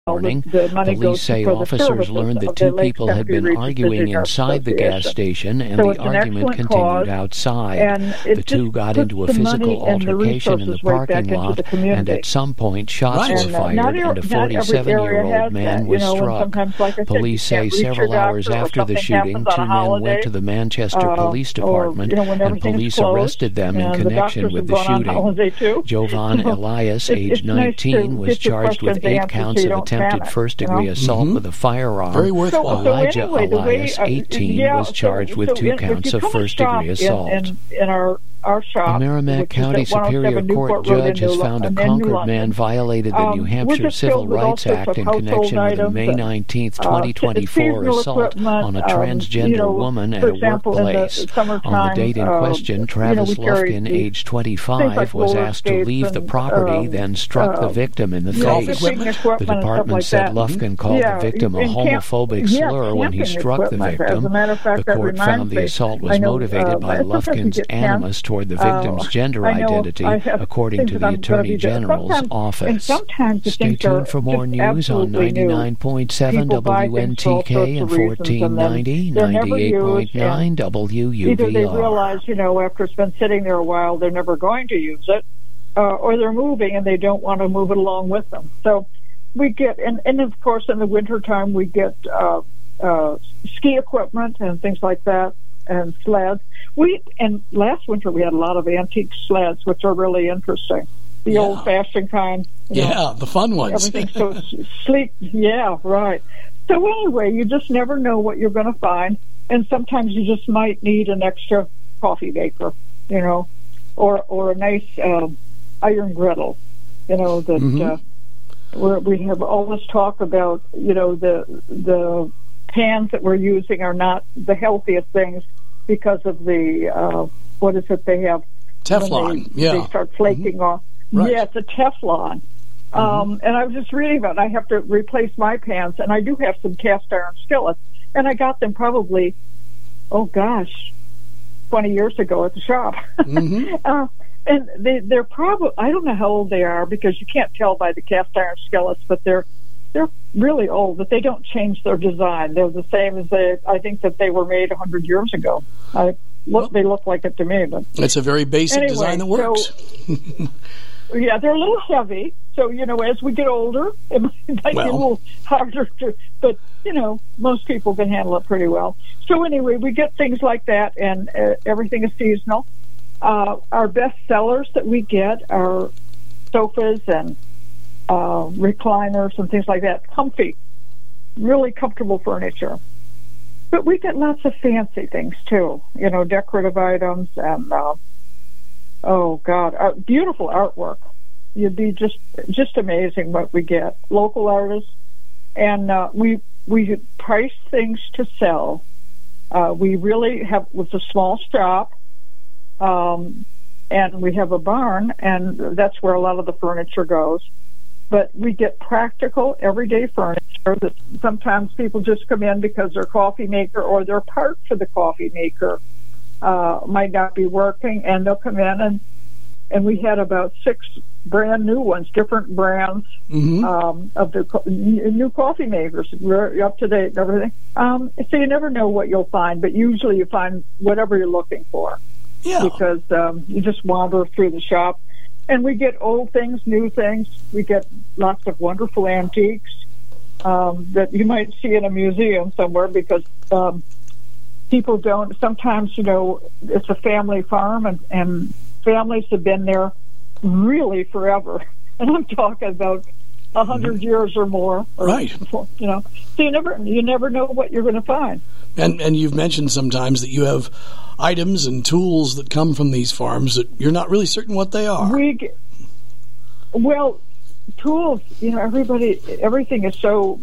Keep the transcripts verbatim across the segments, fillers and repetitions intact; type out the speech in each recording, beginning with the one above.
morning, the, the money police say officers learned that two people had been arguing inside the gas station, and so the argument continued outside. The two got into a physical altercation in the parking lot, and at some point shots right. were and, fired, uh, and a forty-seven-year-old man that, was you know, struck. Like said, police say several hours after the shooting, two men holiday, went to the Manchester uh, Police Department, or, you know, and police closed, arrested them in connection with the shooting. Jovan Elias, age nineteen, was charged with eight counts of attempted first-degree assault mm-hmm. with a firearm. Very worthwhile. So, so Elijah anyway, Elias, way, uh, eighteen, yeah, was charged so, with so two in, counts of first-degree assault. In, in, in our, our shop, a Merrimack County Superior Court judge has found a Concord man violated the um, New Hampshire Civil Rights Act in connection with a May nineteenth, twenty twenty-four uh, assault on a transgender um, you know, um, woman at a example, workplace. The on the date in uh, question, Travis you know, Lufkin, age twenty-five, like was asked to leave and, the property, uh, then struck uh, the victim in the face. The department like said that. Lufkin called yeah, the victim a homophobic yeah, slur when he struck the victim. Fact, the court found the assault was know, motivated uh, by Lufkin's animus toward the victim's uh, gender identity, according to the Attorney General's office. Stay tuned for more news on ninety-nine point seven W N T K and fourteen ninety, ninety-eight point nine W U V R. Either they realize, you know, after it's been sitting there a while, they're never going to use it, uh, or they're moving and they don't want to move it along with them. So we get, and, and of course, in the wintertime, we get uh, uh, ski equipment and things like that, and sleds. We and last winter we had a lot of antique sleds, which are really interesting. The yeah. old-fashioned kind. Yeah, know, the fun ones. Everything's so sleek. Yeah, right. So anyway, you just never know what you're going to find, and sometimes you just might need an extra coffee maker, you know, or or a nice uh, iron griddle, you know, that mm-hmm. uh, where we have always talk about, you know, the the pans that we're using are not the healthiest things because of the uh, what is it they have Teflon. They, yeah, they start flaking mm-hmm. off. Right. Yeah, it's a Teflon. Mm-hmm. Um, and I was just reading about it. I have to replace my pans, and I do have some cast iron skillets, and I got them probably, oh gosh, twenty years ago at the shop. Mm-hmm. uh, and they, they're probably, I don't know how old they are because you can't tell by the cast iron skillets, but they're they're really old, but they don't change their design. They're the same as they, I think that they were made one hundred years ago. I look, well, they look like it to me. But it's a very basic anyway, design that works. So, yeah, they're a little heavy. So, you know, as we get older, it might, it might well. be a little harder to, but, you know, most people can handle it pretty well. So anyway, we get things like that, and uh, everything is seasonal. Uh, our best sellers that we get are sofas and uh, recliners and things like that. Comfy, really comfortable furniture. But we get lots of fancy things, too. You know, decorative items and, uh, oh, God, uh, beautiful artwork. You'd be just just amazing what we get. Local artists. And uh, we we price things to sell. Uh, we really have, with a small shop, um, and we have a barn, and that's where a lot of the furniture goes. But we get practical, everyday furniture that sometimes people just come in because their coffee maker or their part for the coffee maker uh, might not be working, and they'll come in, and, and we had about six brand new ones, different brands mm-hmm. um, of the co- new coffee makers, very up to date and everything. Um, so you never know what you'll find, but usually you find whatever you're looking for. Yeah. Because um, you just wander through the shop. And we get old things, new things. We get lots of wonderful antiques um, that you might see in a museum somewhere because um, people don't, sometimes, you know, it's a family farm and, and families have been there really forever. And I'm talking about a hundred mm-hmm. years or more. Or, right. You know, so you never, you never know what you're going to find. And and you've mentioned sometimes that you have items and tools that come from these farms that you're not really certain what they are. We get, well, tools, you know, everybody, everything is so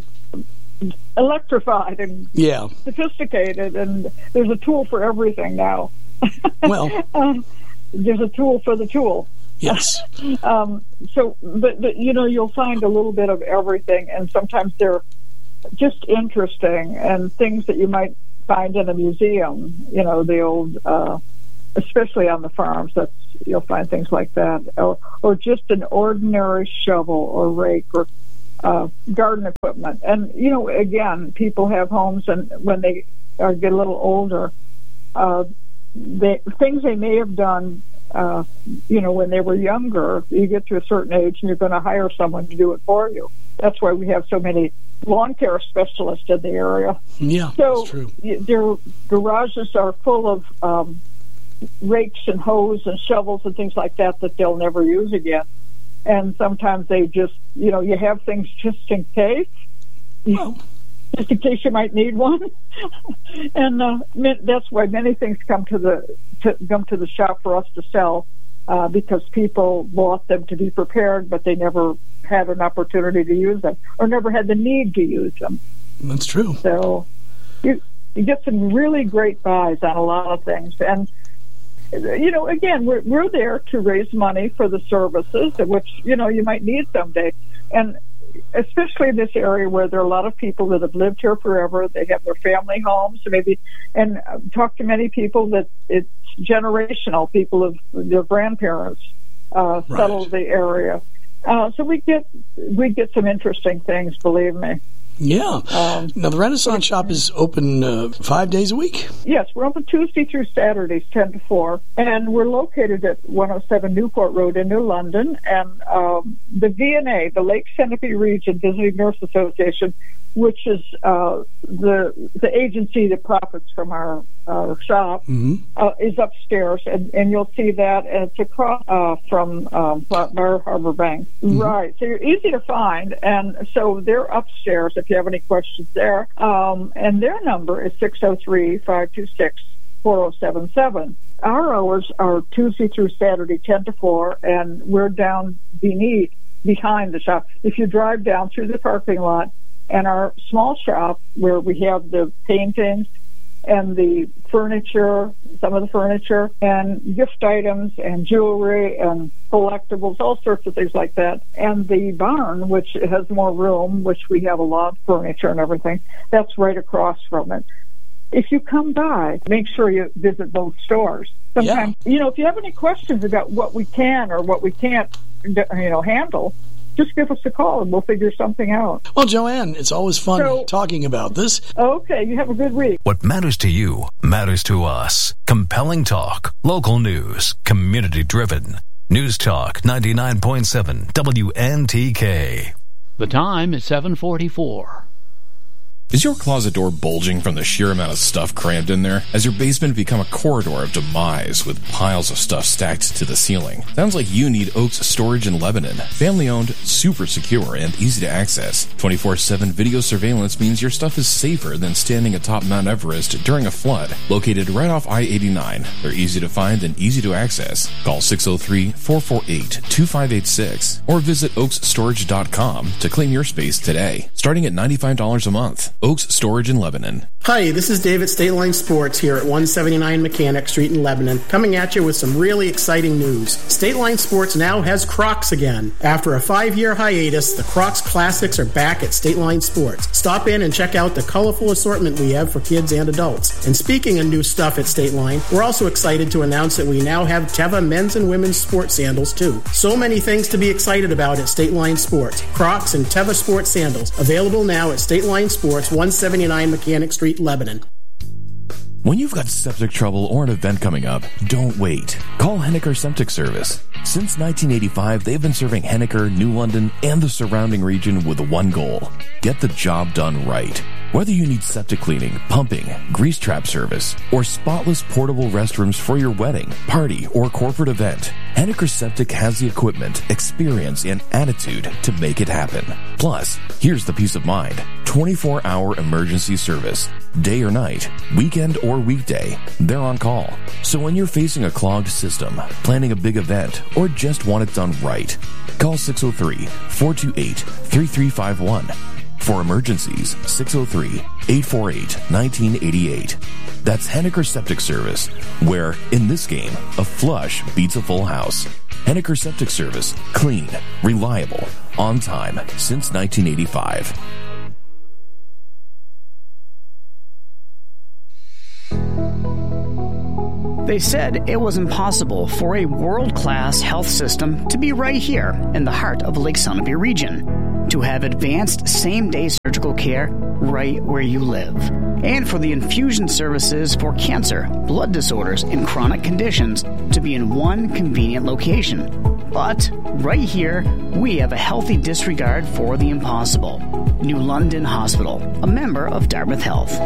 electrified and yeah. sophisticated, and there's a tool for everything now. Well, um, there's a tool for the tool. Yes. um, so, but, but, you know, you'll find a little bit of everything, and sometimes they're just interesting and things that you might find in a museum, you know, the old, uh, especially on the farms, that's, you'll find things like that, or, or just an ordinary shovel or rake or uh, garden equipment. And, you know, again, people have homes, and when they are, get a little older, uh, they, things they may have done, uh, you know, when they were younger, you get to a certain age and you're going to hire someone to do it for you. That's why we have so many lawn care specialists in the area. Yeah, so that's true. Their garages are full of um, rakes and hoes and shovels and things like that that they'll never use again. And sometimes they just, you know, you have things just in case, well, just in case you might need one. And uh, that's why many things come to the to, come to the shop for us to sell, uh, because people bought them to be prepared, but they never had an opportunity to use them or never had the need to use them. That's true. So you, you get some really great buys on a lot of things. And, you know, again, we're, we're there to raise money for the services, which, you know, you might need someday. And especially in this area where there are a lot of people that have lived here forever, they have their family homes, maybe, and talk to many people that it's generational. People of their grandparents uh, right. settled the area. Uh, so we get we get some interesting things, believe me. Yeah. Um, now, the Renaissance Shop is open uh, five days a week? Yes, we're open Tuesday through Saturdays, ten to four, and we're located at one oh seven Newport Road in New London. And um, the V N A, the Lake Centipede Region Visiting Nurse Association, which is uh, the the agency that profits from our, our shop, mm-hmm. uh, is upstairs, and, and you'll see that, and it's across uh, from um, Bar Harbor Bank. Mm-hmm. Right, so you're easy to find, and so they're upstairs if you have any questions there. Um, and their number is six oh three, five two six, four oh seven seven. Our hours are Tuesday through Saturday, ten to four, and we're down beneath, behind the shop. If you drive down through the parking lot, and our small shop where we have the paintings and the furniture, some of the furniture, and gift items and jewelry and collectibles, all sorts of things like that. And the barn, which has more room, which we have a lot of furniture and everything, that's right across from it. If you come by, make sure you visit both stores. Sometimes, yeah. you know, if you have any questions about what we can or what we can't, you know, handle, just give us a call and we'll figure something out. Well, Joanne, it's always fun so, talking about this. Okay, you have a good week. What matters to you matters to us. Compelling talk, local news, community driven. News Talk ninety-nine point seven W N T K. The time is seven forty-four. Is your closet door bulging from the sheer amount of stuff crammed in there? Has your basement become a corridor of demise with piles of stuff stacked to the ceiling? Sounds like you need Oaks Storage in Lebanon. Family-owned, super secure, and easy to access. twenty-four seven video surveillance means your stuff is safer than standing atop Mount Everest during a flood. Located right off I eighty-nine, they're easy to find and easy to access. Call six oh three, four four eight, two five eight six or visit oaks storage dot com to claim your space today, starting at ninety-five dollars a month. Oaks Storage in Lebanon. Hi, this is David, State Line Sports here at one seventy-nine Mechanic Street in Lebanon, coming at you with some really exciting news. State Line Sports now has Crocs again. After a five-year hiatus, the Crocs Classics are back at State Line Sports. Stop in and check out the colorful assortment we have for kids and adults. And speaking of new stuff at State Line, we're also excited to announce that we now have Teva men's and women's sports sandals too. So many things to be excited about at State Line Sports. Crocs and Teva sports sandals available now at State Line Sports, one seventy-nine Mechanic Street, Lebanon. When you've got septic trouble or an event coming up, don't wait. Call Henniker Septic Service. Since nineteen eighty-five, they've been serving Henniker, New London, and the surrounding region with one goal: get the job done right. Whether you need septic cleaning, pumping, grease trap service, or spotless portable restrooms for your wedding, party, or corporate event, Henniker Septic has the equipment, experience, and attitude to make it happen. Plus, here's the peace of mind: twenty-four hour emergency service. Day or night, weekend or weekday, they're on call. So when you're facing a clogged system, planning a big event, or just want it done right, call six oh three, four two eight, three three five one. For emergencies, six oh three, eight four eight, one nine eight eight. That's Henniker Septic Service, where, in this game, a flush beats a full house. Henniker Septic Service. Clean, reliable, on time, since nineteen eighty-five. They said it was impossible for a world-class health system to be right here in the heart of Lake Sunapee region, to have advanced same-day surgical care right where you live, and for the infusion services for cancer, blood disorders, and chronic conditions to be in one convenient location. But right here, we have a healthy disregard for the impossible. New London Hospital, a member of Dartmouth Health.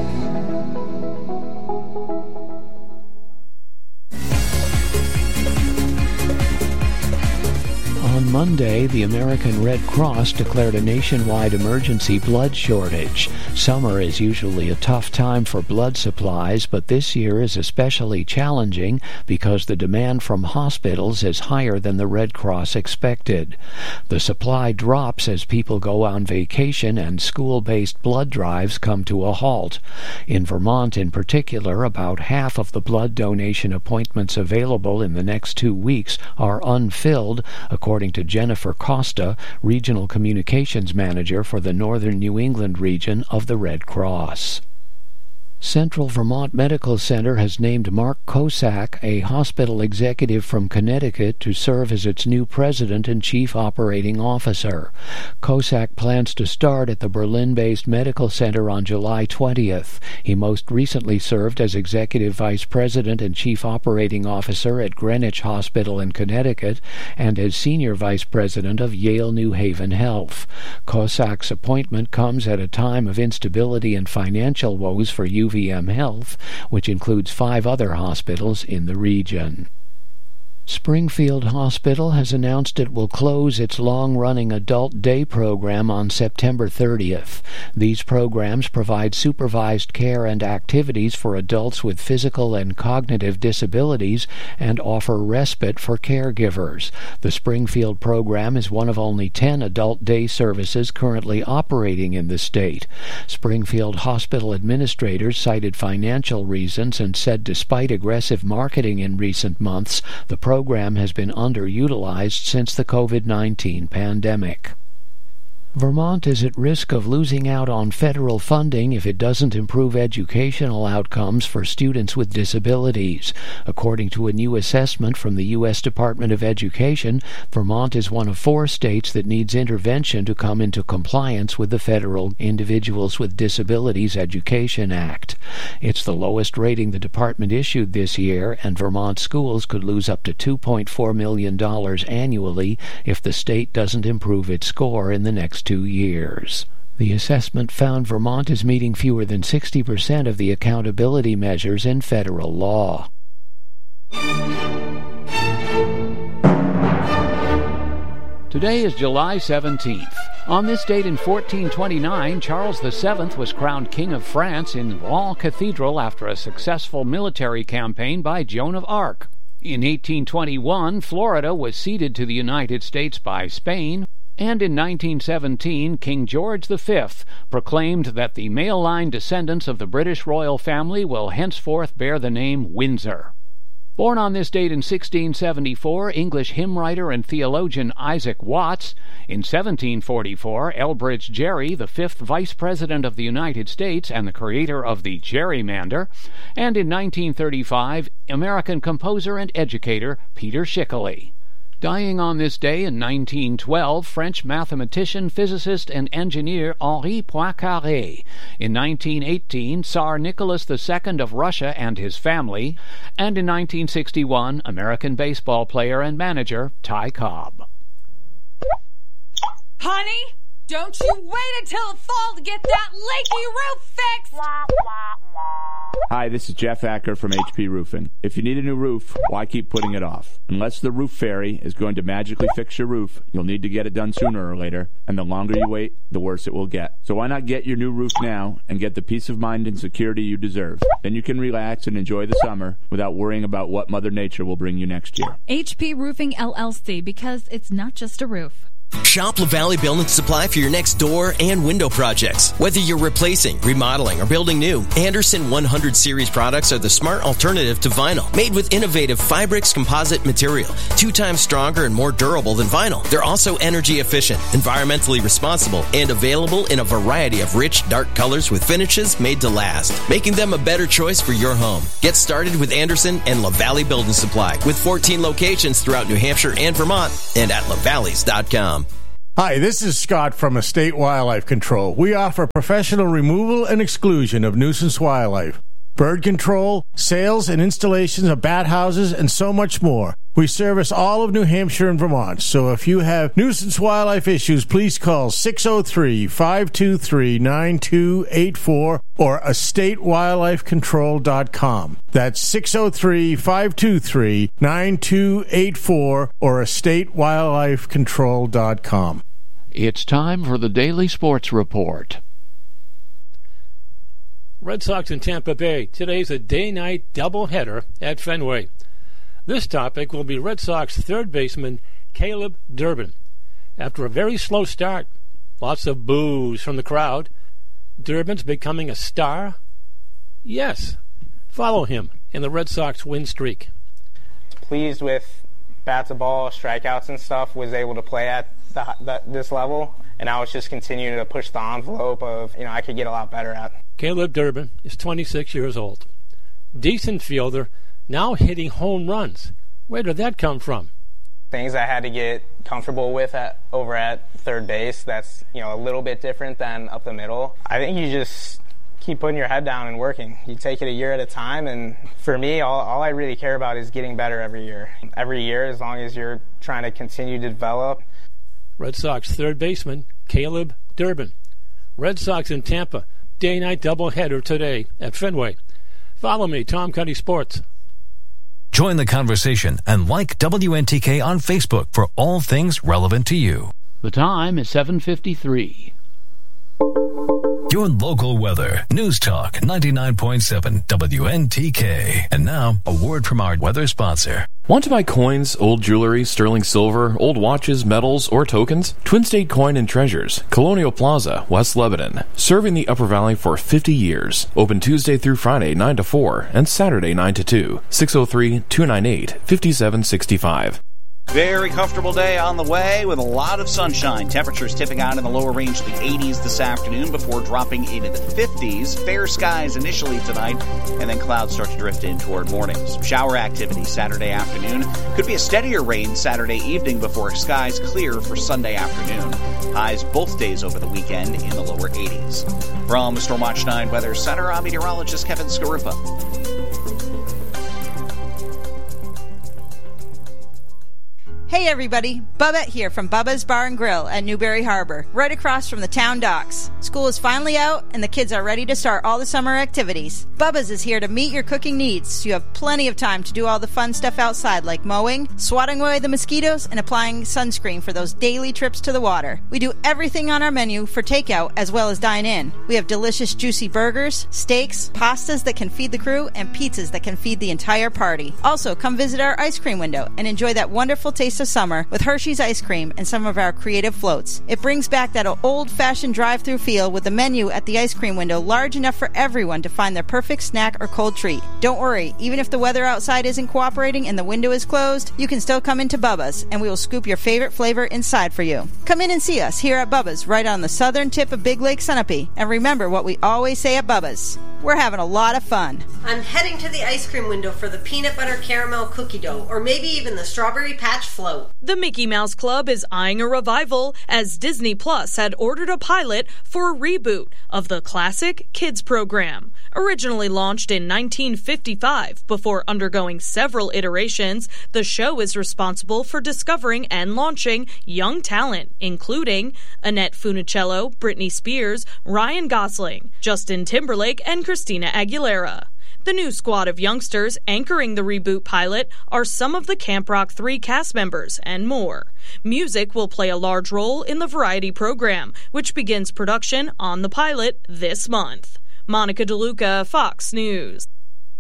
On Monday, the American Red Cross declared a nationwide emergency blood shortage. Summer is usually a tough time for blood supplies, but this year is especially challenging because the demand from hospitals is higher than the Red Cross expected. The supply drops as people go on vacation and school-based blood drives come to a halt. In Vermont in particular, about half of the blood donation appointments available in the next two weeks are unfilled, according to Jennifer Costa, Regional Communications Manager for the Northern New England region of the Red Cross. Central Vermont Medical Center has named Mark Kosak, a hospital executive from Connecticut, to serve as its new president and chief operating officer. Kosak plans to start at the Berlin-based medical center on July twentieth. He most recently served as executive vice president and chief operating officer at Greenwich Hospital in Connecticut and as senior vice president of Yale New Haven Health. Kosak's appointment comes at a time of instability and financial woes for U V M Health, which includes five other hospitals in the region. Springfield Hospital has announced it will close its long-running adult day program on September thirtieth. These programs provide supervised care and activities for adults with physical and cognitive disabilities and offer respite for caregivers. The Springfield program is one of only ten adult day services currently operating in the state. Springfield Hospital administrators cited financial reasons and said despite aggressive marketing in recent months, the program program has been underutilized since the COVID nineteen pandemic. Vermont is at risk of losing out on federal funding if it doesn't improve educational outcomes for students with disabilities. According to a new assessment from the U S Department of Education, Vermont is one of four states that needs intervention to come into compliance with the federal Individuals with Disabilities Education Act. It's the lowest rating the department issued this year, and Vermont schools could lose up to two point four million dollars annually if the state doesn't improve its score in the next two years. The assessment found Vermont is meeting fewer than sixty percent of the accountability measures in federal law. Today is July seventeenth. On this date in fourteen twenty-nine, Charles the Seventh was crowned King of France in Rouen Cathedral after a successful military campaign by Joan of Arc. In eighteen twenty-one, Florida was ceded to the United States by Spain. And in nineteen seventeen, King George the Fifth proclaimed that the male-line descendants of the British royal family will henceforth bear the name Windsor. Born on this date in sixteen seventy-four, English hymn writer and theologian Isaac Watts. In seventeen forty-four, Elbridge Gerry, the fifth Vice President of the United States and the creator of the gerrymander. And in nineteen thirty-five, American composer and educator Peter Schickele. Dying on this day in nineteen twelve, French mathematician, physicist, and engineer Henri Poincaré. In nineteen eighteen, Tsar Nicholas the Second of Russia and his family. And in nineteen sixty-one, American baseball player and manager Ty Cobb. Honey, don't you wait until the fall to get that leaky roof fixed! Hi, this is Jeff Acker from H P Roofing. If you need a new roof, why keep putting it off? Unless the roof fairy is going to magically fix your roof, you'll need to get it done sooner or later, and the longer you wait, the worse it will get. So why not get your new roof now and get the peace of mind and security you deserve? Then you can relax and enjoy the summer without worrying about what Mother Nature will bring you next year. H P Roofing L L C, because it's not just a roof. Shop LaValle Building Supply for your next door and window projects. Whether you're replacing, remodeling, or building new, Anderson one hundred Series products are the smart alternative to vinyl. Made with innovative Fibrix composite material, two times stronger and more durable than vinyl. They're also energy efficient, environmentally responsible, and available in a variety of rich, dark colors with finishes made to last, making them a better choice for your home. Get started with Anderson and LaValle Building Supply with fourteen locations throughout New Hampshire and Vermont and at lavalleys dot com. Hi, this is Scott from Estate Wildlife Control. We offer professional removal and exclusion of nuisance wildlife, bird control, sales and installations of bat houses, and so much more. We service all of New Hampshire and Vermont, so if you have nuisance wildlife issues, please call six oh three, five two three, nine two eight four or estate wildlife control dot com. That's six oh three, five two three, nine two eight four or estate wildlife control dot com. It's time for the Daily Sports Report. Red Sox in Tampa Bay. Today's a day-night doubleheader at Fenway. This topic will be Red Sox third baseman Caleb Durbin. After a very slow start, lots of boos from the crowd, Durbin's becoming a star? Yes. Follow him in the Red Sox win streak. Pleased with bat to ball, strikeouts and stuff, was able to play at the, the, this level, and I was just continuing to push the envelope of, you know, I could get a lot better at. Caleb Durbin is twenty-six years old. Decent fielder, now hitting home runs. Where did that come from? Things I had to get comfortable with at, over at third base. That's, you know, a little bit different than up the middle. I think you just keep putting your head down and working. You take it a year at a time, and for me, all, all I really care about is getting better every year. Every year, as long as you're trying to continue to develop. Red Sox third baseman Caleb Durbin. Red Sox in Tampa. Day-night doubleheader today at Fenway. Follow me, Tom Cuddy Sports. Join the conversation and like W N T K on Facebook for all things relevant to you. The time is seven fifty-three. Your local weather. News Talk ninety-nine point seven W N T K. And now, a word from our weather sponsor. Want to buy coins, old jewelry, sterling silver, old watches, medals, or tokens? Twin State Coin and Treasures, Colonial Plaza, West Lebanon. Serving the Upper Valley for fifty years. Open Tuesday through Friday, nine to four, and Saturday, nine to two. six oh three, two nine eight, five seven six five. Very comfortable day on the way with a lot of sunshine. Temperatures tipping out in the lower range of the eighties this afternoon before dropping into the fifties. Fair skies initially tonight, and then clouds start to drift in toward morning. Some shower activity Saturday afternoon. Could be a steadier rain Saturday evening before skies clear for Sunday afternoon. Highs both days over the weekend in the lower eighties. From Stormwatch nine Weather Center, I'm meteorologist Kevin Scarupa. Hey everybody, Bubba here from Bubba's Bar and Grill at Newberry Harbor, right across from the town docks. School is finally out and the kids are ready to start all the summer activities. Bubba's is here to meet your cooking needs, so you have plenty of time to do all the fun stuff outside like mowing, swatting away the mosquitoes, and applying sunscreen for those daily trips to the water. We do everything on our menu for takeout as well as dine in. We have delicious juicy burgers, steaks, pastas that can feed the crew, and pizzas that can feed the entire party. Also, come visit our ice cream window and enjoy that wonderful taste of summer with Hershey's ice cream and some of our creative floats. It brings back that old-fashioned drive-through feel with the menu at the ice cream window large enough for everyone to find their perfect snack or cold treat. Don't worry, even if the weather outside isn't cooperating and the window is closed, you can still come into Bubba's and we will scoop your favorite flavor inside for you. Come in and see us here at Bubba's right on the southern tip of Big Lake Sunapee, and remember what we always say at Bubba's. We're having a lot of fun. I'm heading to the ice cream window for the peanut butter caramel cookie dough, or maybe even the strawberry patch float. The Mickey Mouse Club is eyeing a revival as Disney Plus had ordered a pilot for a reboot of the classic kids program. Originally launched in nineteen fifty-five, before undergoing several iterations, the show is responsible for discovering and launching young talent, including Annette Funicello, Britney Spears, Ryan Gosling, Justin Timberlake, and Christina Aguilera. The new squad of youngsters anchoring the reboot pilot are some of the Camp Rock three cast members and more. Music will play a large role in the variety program, which begins production on the pilot this month. Monica DeLuca, Fox News.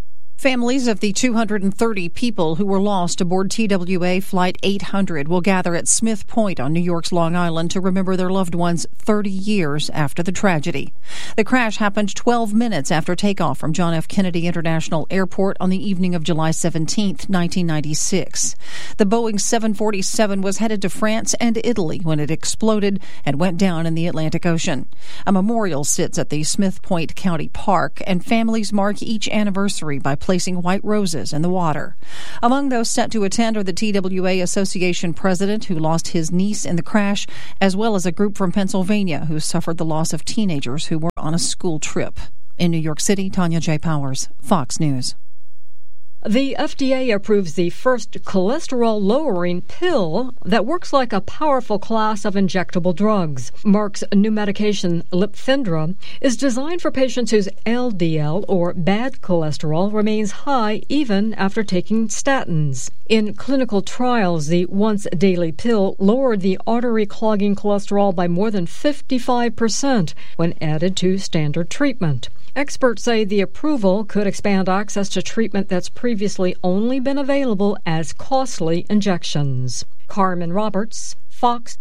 Families of the two hundred thirty people who were lost aboard T W A Flight eight hundred will gather at Smith Point on New York's Long Island to remember their loved ones thirty years after the tragedy. The crash happened twelve minutes after takeoff from John F. Kennedy International Airport on the evening of July seventeenth, nineteen ninety-six. The Boeing seven forty-seven was headed to France and Italy when it exploded and went down in the Atlantic Ocean. A memorial sits at the Smith Point County Park, and families mark each anniversary by placing white roses in the water. Among those set to attend are the T W A Association president who lost his niece in the crash, as well as a group from Pennsylvania who suffered the loss of teenagers who were on a school trip. In New York City, Tanya J. Powers, Fox News. The F D A approves the first cholesterol-lowering pill that works like a powerful class of injectable drugs. Merck's new medication, Lipfendra, is designed for patients whose L D L, or bad cholesterol, remains high even after taking statins. In clinical trials, the once-daily pill lowered the artery-clogging cholesterol by more than fifty-five percent when added to standard treatment. Experts say the approval could expand access to treatment that's previously only been available as costly injections. Carmen Roberts, Fox.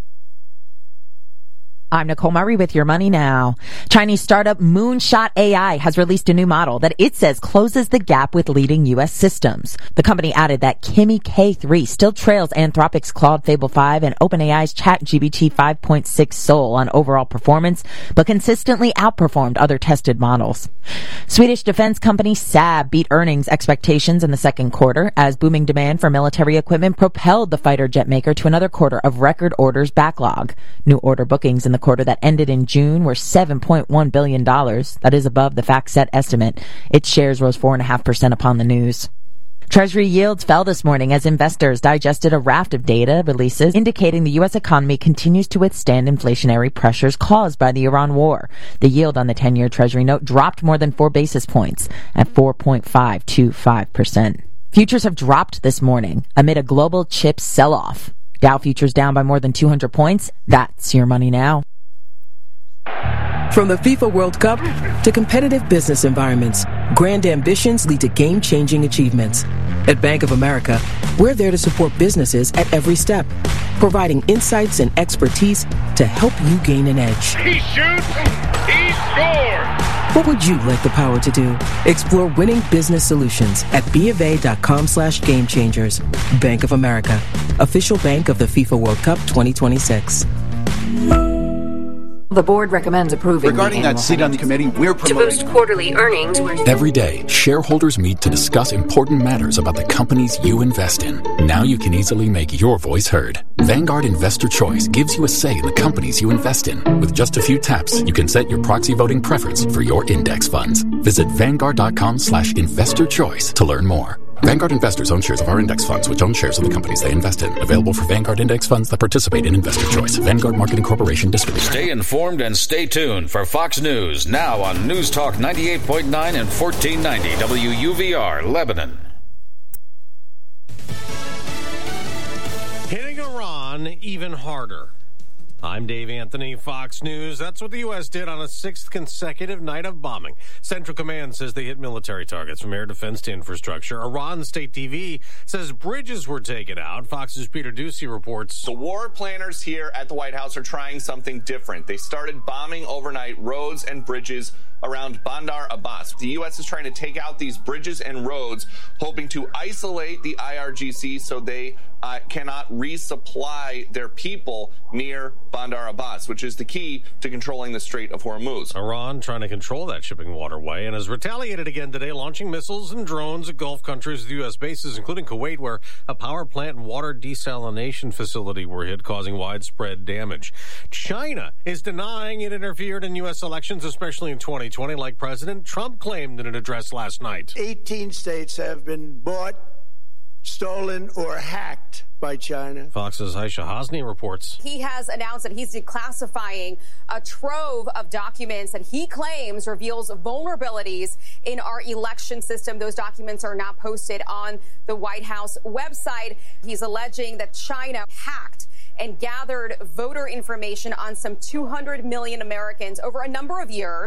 I'm Nicole Murray with Your Money Now. Chinese startup Moonshot A I has released a new model that it says closes the gap with leading U S systems. The company added that Kimi K three still trails Anthropic's Claude Fable five and OpenAI's ChatGPT five point six Sol on overall performance, but consistently outperformed other tested models. Swedish defense company Saab beat earnings expectations in the second quarter as booming demand for military equipment propelled the fighter jet maker to another quarter of record orders backlog. New order bookings in the quarter that ended in June were seven point one billion dollars. That is above the FactSet estimate. Its shares rose four point five percent upon the news. Treasury yields fell this morning as investors digested a raft of data releases indicating the U S economy continues to withstand inflationary pressures caused by the Iran war. The yield on the ten-year Treasury note dropped more than four basis points at four point five two five percent. Futures have dropped this morning amid a global chip sell-off. Dow futures down by more than two hundred points. That's Your Money Now. From the FIFA World Cup to competitive business environments, grand ambitions lead to game-changing achievements. At Bank of America, we're there to support businesses at every step, providing insights and expertise to help you gain an edge. He shoots, he scores! What would you like the power to do? Explore winning business solutions at BofA.com slash game changers. Bank of America, official bank of the FIFA World Cup twenty twenty-six. The board recommends approving regarding that seat on the committee, we're promoting to boost quarterly earnings. Every day, shareholders meet to discuss important matters about the companies you invest in. Now you can easily make your voice heard. Vanguard Investor Choice gives you a say in the companies you invest in. With just a few taps, you can set your proxy voting preference for your index funds. Visit Vanguard.com slash investor choice to learn more. Vanguard investors own shares of our index funds, which own shares of the companies they invest in. Available for Vanguard index funds that participate in Investor Choice. Vanguard Marketing Corporation distributor. Stay informed and stay tuned for Fox News, now on News Talk ninety-eight point nine and fourteen ninety W U V R, Lebanon. Hitting Iran even harder. I'm Dave Anthony, Fox News. That's what the U S did on a sixth consecutive night of bombing. Central Command says they hit military targets from air defense to infrastructure. Iran State T V says bridges were taken out. Fox's Peter Ducey reports. The war planners here at the White House are trying something different. They started bombing overnight roads and bridges around Bandar Abbas. The U S is trying to take out these bridges and roads, hoping to isolate the I R G C so they uh, cannot resupply their people near Bandar Abbas, which is the key to controlling the Strait of Hormuz. Iran trying to control that shipping waterway and has retaliated again today, launching missiles and drones at Gulf countries with U S bases, including Kuwait, where a power plant and water desalination facility were hit, causing widespread damage. China is denying it interfered in U S elections, especially in twenty twenty, like President Trump claimed in an address last night. eighteen states have been bought, stolen, or hacked by China. Fox's Aisha Hosni reports. He has announced that he's declassifying a trove of documents that he claims reveals vulnerabilities in our election system. Those documents are now posted on the White House website. He's alleging that China hacked and gathered voter information on some two hundred million Americans over a number of years.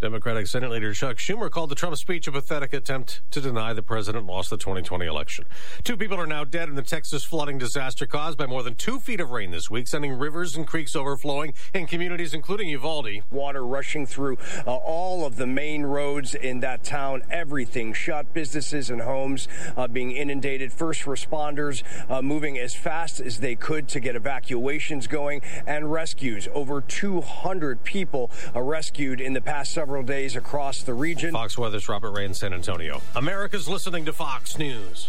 Democratic Senate Leader Chuck Schumer called the Trump speech a pathetic attempt to deny the president lost the twenty twenty election. Two people are now dead in the Texas flooding disaster caused by more than two feet of rain this week, sending rivers and creeks overflowing in communities including Uvalde. Water rushing through uh, all of the main roads in that town. Everything shut, businesses and homes uh, being inundated. First responders uh, moving as fast as they could to get evacuations going, and rescues. Over two hundred people uh, rescued in the past several days across the region. Fox Weather's Robert Ray in San Antonio. America's listening to Fox News.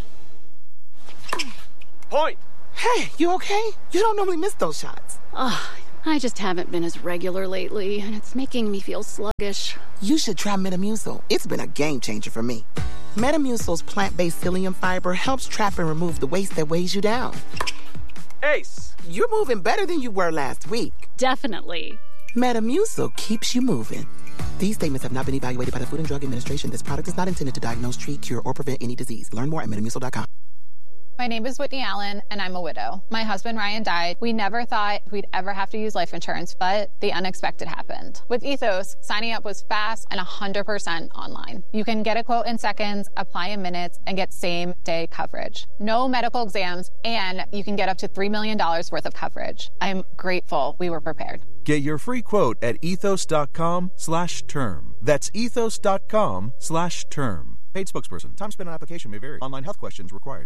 Point. Hey, you okay? You don't normally miss those shots. Oh, I just haven't been as regular lately, and it's making me feel sluggish. You should try Metamucil. It's been a game changer for me. Metamucil's plant-based psyllium fiber helps trap and remove the waste that weighs you down. Ace, you're moving better than you were last week. Definitely. Metamucil keeps you moving. These statements have not been evaluated by the Food and Drug Administration. This product is not intended to diagnose, treat, cure, or prevent any disease. Learn more at metamucil dot com. My name is Whitney Allen, and I'm a widow. My husband, Ryan, died. We never thought we'd ever have to use life insurance, but the unexpected happened. With Ethos, signing up was fast and one hundred percent online. You can get a quote in seconds, apply in minutes, and get same-day coverage. No medical exams, and you can get up to three million dollars worth of coverage. I'm grateful we were prepared. Get your free quote at ethos dot com slash term. That's ethos dot com slash term. Paid spokesperson. Time spent on application may vary. Online health questions required.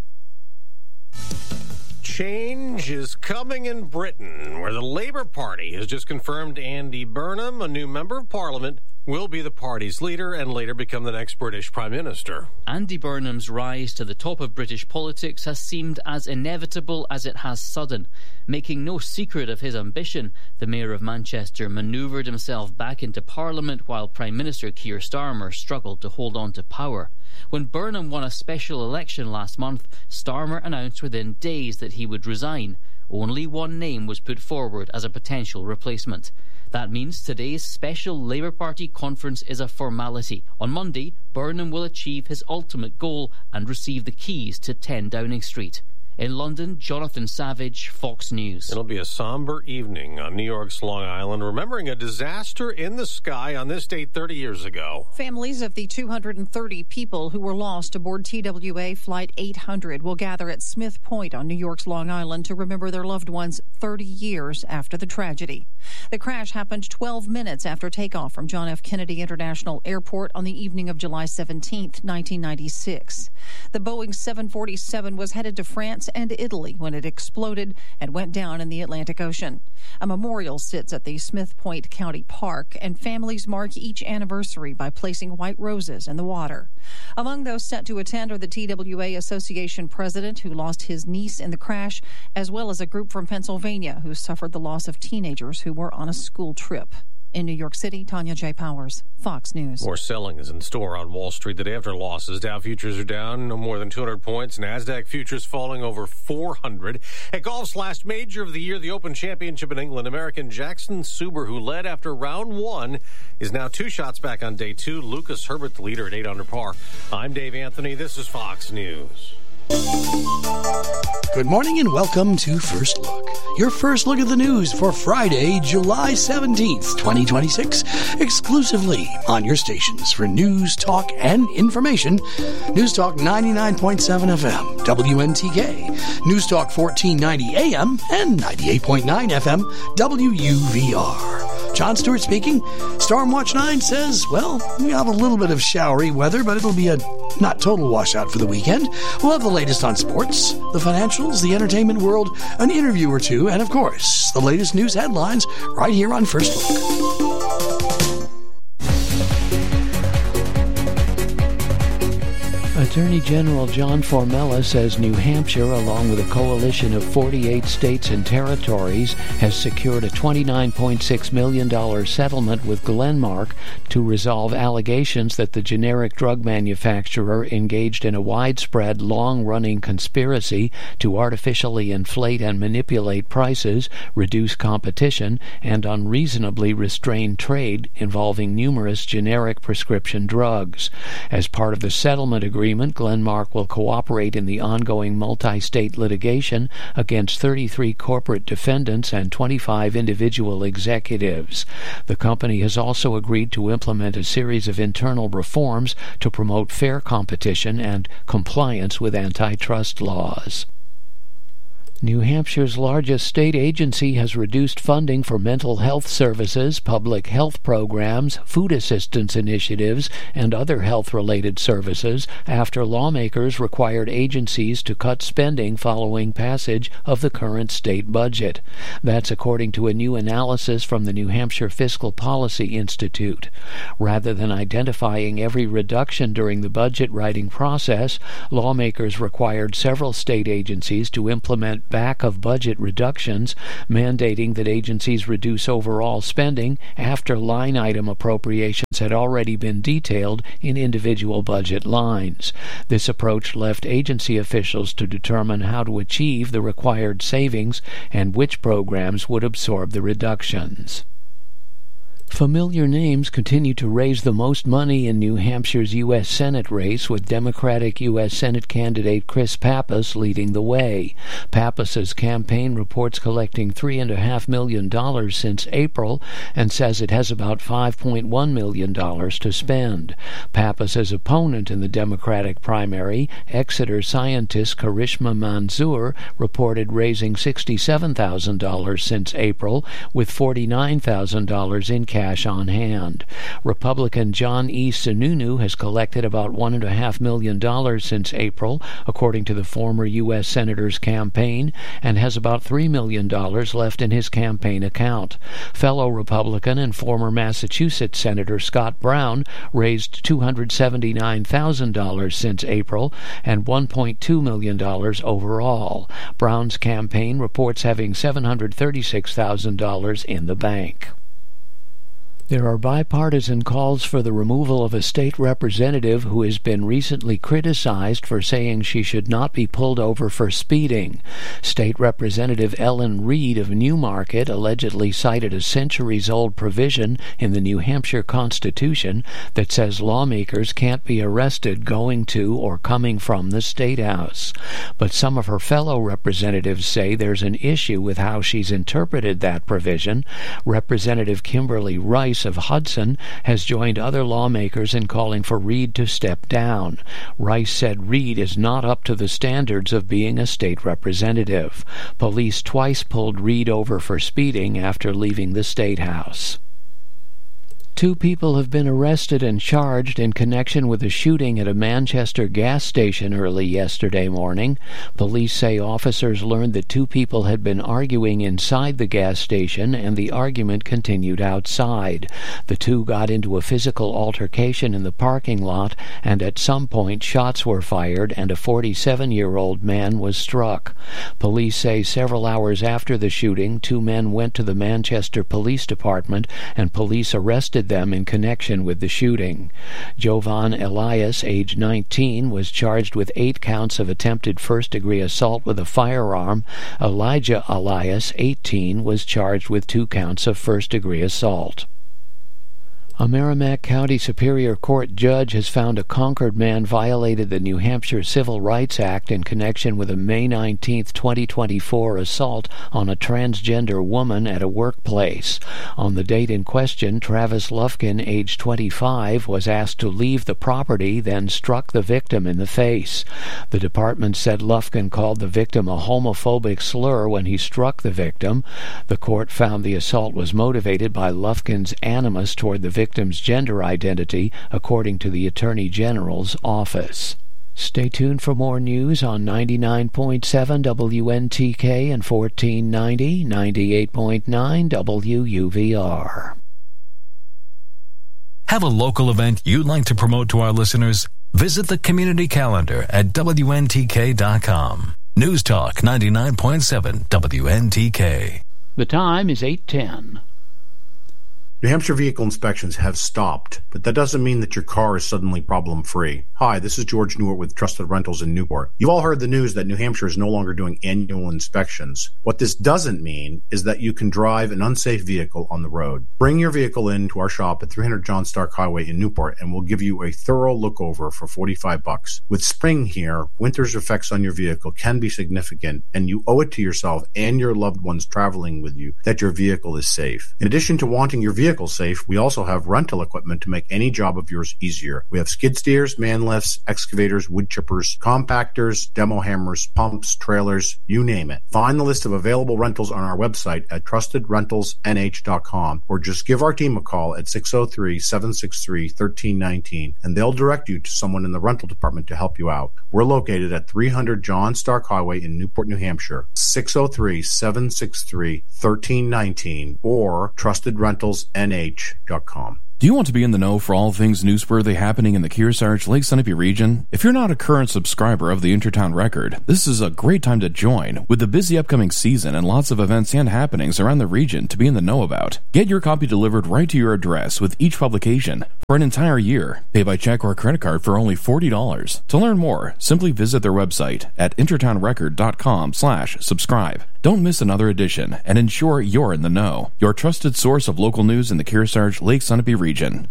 Change is coming in Britain, where the Labour Party has just confirmed Andy Burnham, a new member of Parliament, will be the party's leader and later become the next British Prime Minister. Andy Burnham's rise to the top of British politics has seemed as inevitable as it has sudden. Making no secret of his ambition, the Mayor of Manchester manoeuvred himself back into Parliament while Prime Minister Keir Starmer struggled to hold on to power. When Burnham won a special election last month, Starmer announced within days that he would resign. Only one name was put forward as a potential replacement. That means today's special Labour Party conference is a formality. On Monday, Burnham will achieve his ultimate goal and receive the keys to ten Downing Street. In London, Jonathan Savage, Fox News. It'll be a somber evening on New York's Long Island, remembering a disaster in the sky on this date thirty years ago. Families of the two hundred thirty people who were lost aboard T W A Flight eight hundred will gather at Smith Point on New York's Long Island to remember their loved ones thirty years after the tragedy. The crash happened twelve minutes after takeoff from John F. Kennedy International Airport on the evening of July seventeenth, nineteen ninety-six. The Boeing seven forty-seven was headed to France and Italy when it exploded and went down in the Atlantic Ocean. A memorial sits at the Smith Point County Park, and families mark each anniversary by placing white roses in the water. Among those set to attend are the T W A Association president, who lost his niece in the crash, as well as a group from Pennsylvania who suffered the loss of teenagers who were on a school trip. In New York City, Tanya J. Powers, Fox News. More selling is in store on Wall Street the day after losses. Dow futures are down no more than two hundred points. NASDAQ futures falling over four hundred. At golf's last major of the year, the Open Championship in England, American Jackson Suber, who led after round one, is now two shots back on day two. Lucas Herbert, the leader, at eight under par. I'm Dave Anthony. This is Fox News. Good morning and welcome to First Look. Your first look at the news for Friday, July seventeenth, twenty twenty-six, exclusively on your stations for news, talk, and information. News Talk ninety-nine point seven F M, W N T K, News Talk fourteen ninety A M, and ninety-eight point nine F M, W U V R. John Stewart speaking. Stormwatch nine says, well, we have a little bit of showery weather, but it'll be a not total washout for the weekend. We'll have the latest on sports, the financials, the entertainment world, an interview or two, and of course, the latest news headlines right here on First Look. Attorney General John Formella says New Hampshire, along with a coalition of forty-eight states and territories, has secured a twenty-nine point six million dollars settlement with Glenmark to resolve allegations that the generic drug manufacturer engaged in a widespread, long-running conspiracy to artificially inflate and manipulate prices, reduce competition, and unreasonably restrain trade involving numerous generic prescription drugs. As part of the settlement agreement, settlement, Glenmark will cooperate in the ongoing multi-state litigation against thirty-three corporate defendants and twenty-five individual executives. The company has also agreed to implement a series of internal reforms to promote fair competition and compliance with antitrust laws. New Hampshire's largest state agency has reduced funding for mental health services, public health programs, food assistance initiatives, and other health-related services after lawmakers required agencies to cut spending following passage of the current state budget. That's according to a new analysis from the New Hampshire Fiscal Policy Institute. Rather than identifying every reduction during the budget writing process, lawmakers required several state agencies to implement back-of-budget reductions, mandating that agencies reduce overall spending after line-item appropriations had already been detailed in individual budget lines. This approach left agency officials to determine how to achieve the required savings and which programs would absorb the reductions. Familiar names continue to raise the most money in New Hampshire's U S Senate race, with Democratic U S Senate candidate Chris Pappas leading the way. Pappas's campaign reports collecting three point five million dollars since April and says it has about five point one million dollars to spend. Pappas's opponent in the Democratic primary, Exeter scientist Karishma Manzoor, reported raising sixty-seven thousand dollars since April, with forty-nine thousand dollars in cash on hand. Republican John E. Sununu has collected about one point five million dollars since April, according to the former U S Senator's campaign, and has about three million dollars left in his campaign account. Fellow Republican and former Massachusetts Senator Scott Brown raised two hundred seventy-nine thousand dollars since April and one point two million dollars overall. Brown's campaign reports having seven hundred thirty-six thousand dollars in the bank. There are bipartisan calls for the removal of a state representative who has been recently criticized for saying she should not be pulled over for speeding. State Representative Ellen Reed of Newmarket allegedly cited a centuries-old provision in the New Hampshire Constitution that says lawmakers can't be arrested going to or coming from the State House. But some of her fellow representatives say there's an issue with how she's interpreted that provision. Representative Kimberly Rice of Hudson has joined other lawmakers in calling for Reed to step down. Rice said Reed is not up to the standards of being a state representative. Police twice pulled Reed over for speeding after leaving the State House. Two people have been arrested and charged in connection with a shooting at a Manchester gas station early yesterday morning. Police say officers learned that two people had been arguing inside the gas station and the argument continued outside. The two got into a physical altercation in the parking lot, and at some point shots were fired and a forty-seven-year-old man was struck. Police say several hours after the shooting, two men went to the Manchester Police Department and police arrested them in connection with the shooting. Jovan Elias, age nineteen, was charged with eight counts of attempted first-degree assault with a firearm. Elijah Elias, eighteen, was charged with two counts of first-degree assault. A Merrimack County Superior Court judge has found a Concord man violated the New Hampshire Civil Rights Act in connection with a May nineteenth, twenty twenty-four assault on a transgender woman at a workplace. On the date in question, Travis Lufkin, age twenty-five, was asked to leave the property, then struck the victim in the face. The department said Lufkin called the victim a homophobic slur when he struck the victim. The court found the assault was motivated by Lufkin's animus toward the victim. victim's gender identity, according to the Attorney General's office. Stay tuned for more news on ninety-nine point seven W N T K and fourteen ninety, ninety-eight point nine W U V R. Have a local event you'd like to promote to our listeners? Visit the community calendar at W N T K dot com. News Talk ninety-nine point seven W N T K. The time is eight ten. New Hampshire vehicle inspections have stopped, but that doesn't mean that your car is suddenly problem-free. Hi, this is George Newart with Trusted Rentals in Newport. You've all heard the news that New Hampshire is no longer doing annual inspections. What this doesn't mean is that you can drive an unsafe vehicle on the road. Bring your vehicle in to our shop at three hundred John Stark Highway in Newport, and we'll give you a thorough look over for forty-five bucks. With spring here, winter's effects on your vehicle can be significant, and you owe it to yourself and your loved ones traveling with you that your vehicle is safe. In addition to wanting your vehicle safe, we also have rental equipment to make any job of yours easier. We have skid steers, man lifts, excavators, wood chippers, compactors, demo hammers, pumps, trailers, you name it. Find the list of available rentals on our website at trusted rentals n h dot com or just give our team a call at six oh three, seven six three, one three one nine and they'll direct you to someone in the rental department to help you out. We're located at three hundred John Stark Highway in Newport, New Hampshire, six oh three, seven six three, one three one nine or trusted rentals n h dot com. Do you want to be in the know for all things newsworthy happening in the Kearsarge, Lake Sunapee region? If you're not a current subscriber of the Intertown Record, this is a great time to join. With the busy upcoming season and lots of events and happenings around the region to be in the know about, get your copy delivered right to your address with each publication for an entire year. Pay by check or credit card for only forty dollars. To learn more, simply visit their website at intertownrecord.com slash subscribe. Don't miss another edition and ensure you're in the know. Your trusted source of local news in the Kearsarge, Lake Sunapee region.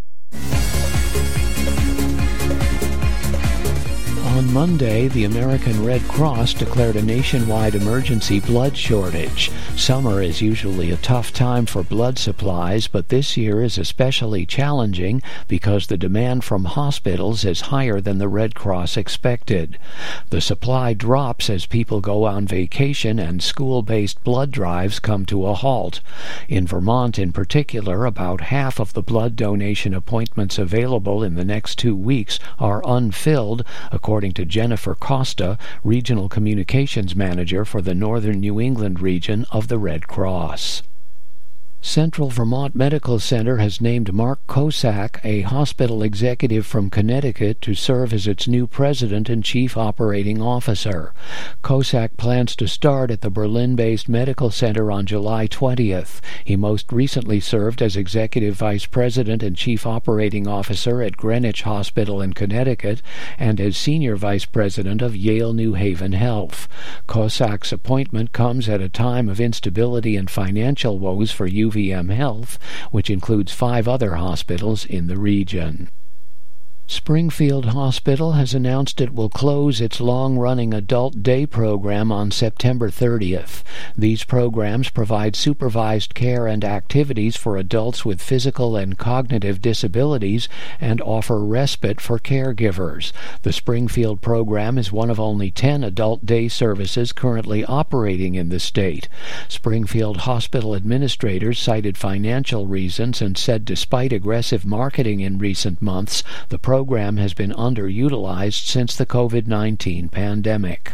On Monday, the American Red Cross declared a nationwide emergency blood shortage. Summer is usually a tough time for blood supplies, but this year is especially challenging because the demand from hospitals is higher than the Red Cross expected. The supply drops as people go on vacation and school-based blood drives come to a halt. In Vermont in particular, about half of the blood donation appointments available in the next two weeks are unfilled, according to Jennifer Costa, Regional Communications Manager for the Northern New England region of the Red Cross. Central Vermont Medical Center has named Mark Kosak, a hospital executive from Connecticut, to serve as its new president and chief operating officer. Kosak plans to start at the Berlin-based medical center on July twentieth. He most recently served as executive vice president and chief operating officer at Greenwich Hospital in Connecticut and as senior vice president of Yale New Haven Health. Kosak's appointment comes at a time of instability and financial woes for U V M Health, which includes five other hospitals in the region. Springfield Hospital has announced it will close its long-running adult day program on September thirtieth. These programs provide supervised care and activities for adults with physical and cognitive disabilities and offer respite for caregivers. The Springfield program is one of only ten adult day services currently operating in the state. Springfield Hospital administrators cited financial reasons and said despite aggressive marketing in recent months, the program program has been underutilized since the COVID nineteen pandemic.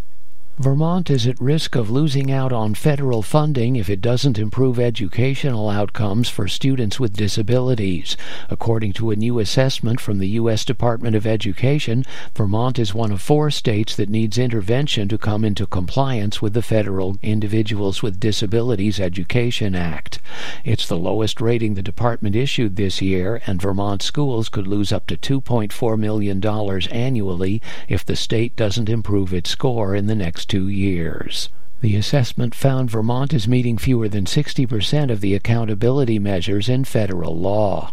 Vermont is at risk of losing out on federal funding if it doesn't improve educational outcomes for students with disabilities. According to a new assessment from the U S Department of Education, Vermont is one of four states that needs intervention to come into compliance with the federal Individuals with Disabilities Education Act. It's the lowest rating the department issued this year, and Vermont schools could lose up to two point four million dollars annually if the state doesn't improve its score in the next two years. The assessment found Vermont is meeting fewer than sixty percent of the accountability measures in federal law.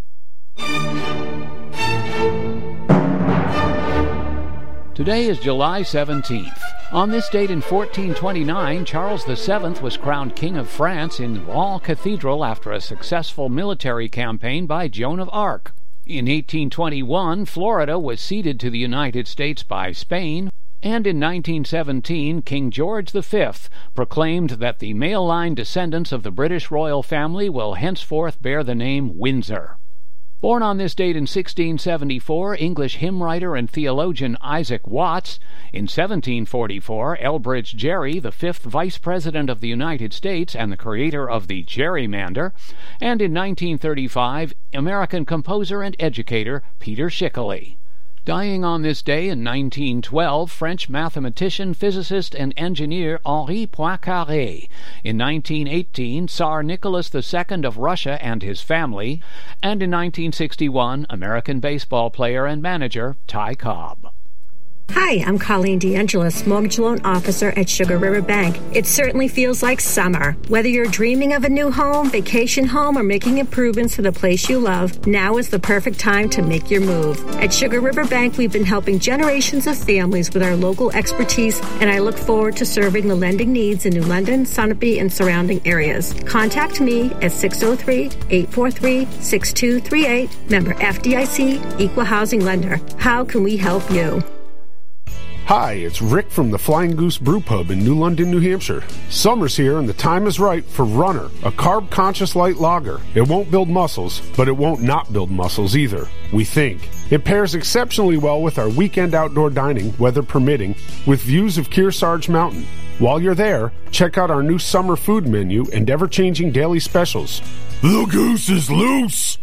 Today is July seventeenth. On this date in fourteen twenty-nine, Charles the Seventh was crowned King of France in Rouen Cathedral after a successful military campaign by Joan of Arc. In eighteen twenty-one, Florida was ceded to the United States by Spain. And in nineteen seventeen, King George the Fifth proclaimed that the male-line descendants of the British royal family will henceforth bear the name Windsor. Born on this date in sixteen seventy-four, English hymn writer and theologian Isaac Watts. In seventeen forty-four, Elbridge Gerry, the fifth Vice President of the United States and the creator of the gerrymander. And in nineteen thirty-five, American composer and educator Peter Schickele. Dying on this day in nineteen twelve, French mathematician, physicist, and engineer Henri Poincaré. In nineteen eighteen, Tsar Nicholas the Second of Russia and his family. And in nineteen sixty-one, American baseball player and manager Ty Cobb. Hi, I'm Colleen DeAngelis, mortgage loan officer at Sugar River Bank. It certainly feels like summer. Whether you're dreaming of a new home, vacation home, or making improvements to the place you love, now is the perfect time to make your move. At Sugar River Bank, we've been helping generations of families with our local expertise, and I look forward to serving the lending needs in New London, Sunapee, and surrounding areas. Contact me at six oh three, eight four three, six two three eight, member F D I C, Equal Housing Lender. How can we help you? Hi, it's Rick from the Flying Goose Brew Pub in New London, New Hampshire. Summer's here and the time is right for Runner, a carb-conscious light lager. It won't build muscles, but it won't not build muscles either, we think. It pairs exceptionally well with our weekend outdoor dining, weather permitting, with views of Kearsarge Mountain. While you're there, check out our new summer food menu and ever-changing daily specials. The goose is loose!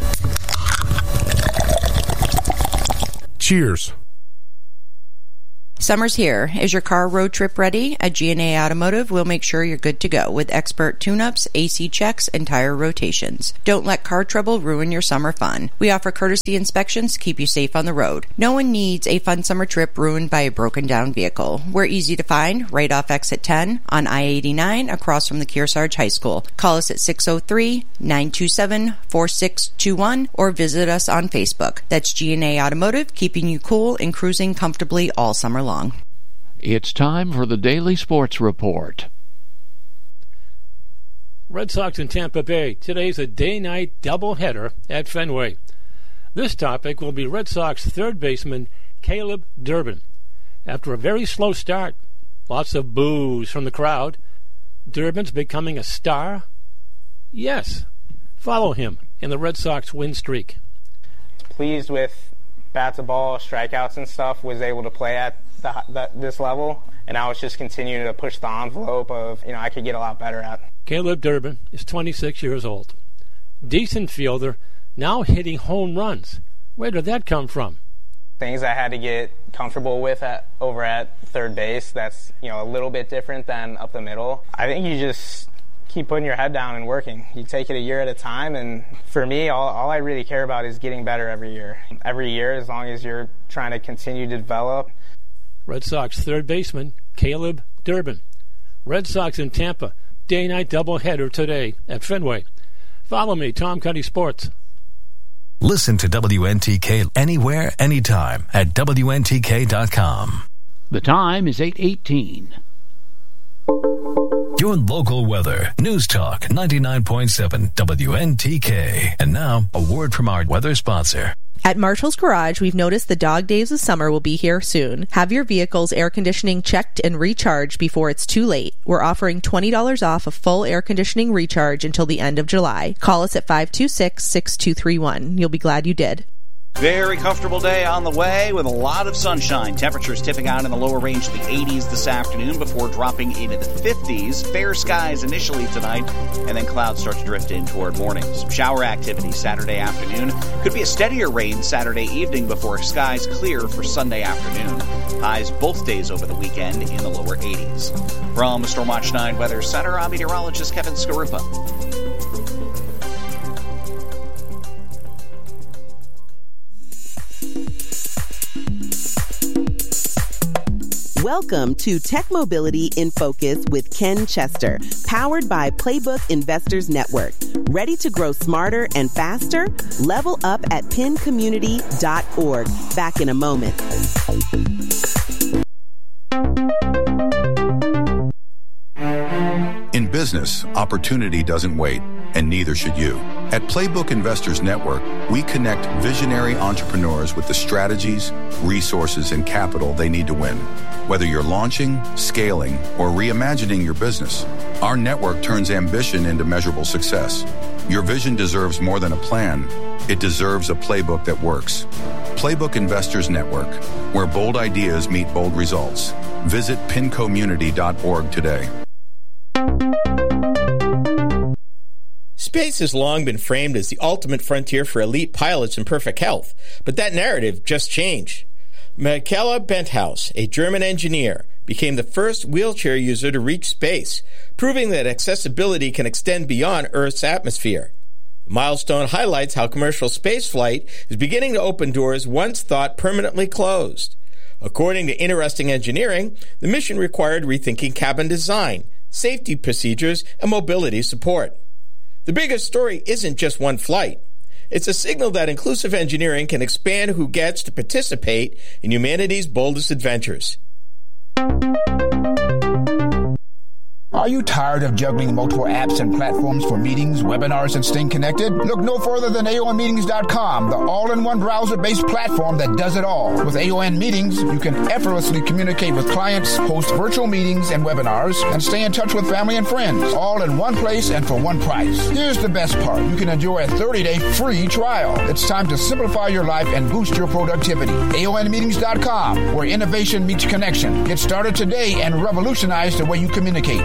Cheers. Summer's here. Is your car road trip ready? At G and A Automotive, we'll make sure you're good to go with expert tune-ups, A C checks, and tire rotations. Don't let car trouble ruin your summer fun. We offer courtesy inspections to keep you safe on the road. No one needs a fun summer trip ruined by a broken-down vehicle. We're easy to find right off Exit ten on I eighty-nine across from the Kearsarge High School. Call us at six oh three, nine two seven, four six two one or visit us on Facebook. That's G and A Automotive, keeping you cool and cruising comfortably all summer long. It's time for the Daily Sports Report. Red Sox in Tampa Bay. Today's a day-night doubleheader at Fenway. This topic will be Red Sox third baseman Caleb Durbin. After a very slow start, lots of boos from the crowd, Durbin's becoming a star? Yes. Follow him in the Red Sox win streak. Pleased with bat to ball, strikeouts and stuff, was able to play at the, the, this level, and I was just continuing to push the envelope of, you know, I could get a lot better at. Caleb Durbin is twenty-six years old. Decent fielder, now hitting home runs. Where did that come from? Things I had to get comfortable with at, over at third base. That's, you know, a little bit different than up the middle. I think you just keep putting your head down and working. You take it a year at a time, and for me, all, all I really care about is getting better every year. Every year, as long as you're trying to continue to develop. Red Sox third baseman Caleb Durbin. Red Sox in Tampa, day-night doubleheader today at Fenway. Follow me, Tom Cuddy Sports. Listen to W N T K anywhere, anytime at W N T K dot com. The time is eight eighteen. Your local weather. News Talk ninety-nine point seven W N T K. And now, a word from our weather sponsor. At Marshall's Garage, we've noticed the dog days of summer will be here soon. Have your vehicle's air conditioning checked and recharged before it's too late. We're offering twenty dollars off a full air conditioning recharge until the end of July. Call us at five two six, six two three one. You'll be glad you did. Very comfortable day on the way with a lot of sunshine. Temperatures tipping out in the lower range of the eighties this afternoon before dropping into the fifties. Fair skies initially tonight, and then clouds start to drift in toward morning. Some shower activity Saturday afternoon. Could be a steadier rain Saturday evening before skies clear for Sunday afternoon. Highs both days over the weekend in the lower eighties. From Stormwatch nine Weather Center, I'm meteorologist Kevin Scarupa. Welcome to Tech Mobility in Focus with Ken Chester, powered by Playbook Investors Network. Ready to grow smarter and faster? Level up at pin community dot org. Back in a moment. In business, opportunity doesn't wait, and neither should you. At Playbook Investors Network, we connect visionary entrepreneurs with the strategies, resources, and capital they need to win. Whether you're launching, scaling, or reimagining your business, our network turns ambition into measurable success. Your vision deserves more than a plan. It deserves a playbook that works. Playbook Investors Network, where bold ideas meet bold results. Visit pin community dot org today. Space has long been framed as the ultimate frontier for elite pilots in perfect health, but that narrative just changed. Michaela Benthaus, a German engineer, became the first wheelchair user to reach space, proving that accessibility can extend beyond Earth's atmosphere. The milestone highlights how commercial spaceflight is beginning to open doors once thought permanently closed. According to Interesting Engineering, the mission required rethinking cabin design, safety procedures, and mobility support. The biggest story isn't just one flight. It's a signal that inclusive engineering can expand who gets to participate in humanity's boldest adventures. Are you tired of juggling multiple apps and platforms for meetings, webinars, and staying connected? Look no further than A O N Meetings dot com, the all-in-one browser-based platform that does it all. With A O N Meetings, you can effortlessly communicate with clients, host virtual meetings and webinars, and stay in touch with family and friends, all in one place and for one price. Here's the best part. You can enjoy a thirty-day free trial. It's time to simplify your life and boost your productivity. A O N Meetings dot com, where innovation meets connection. Get started today and revolutionize the way you communicate.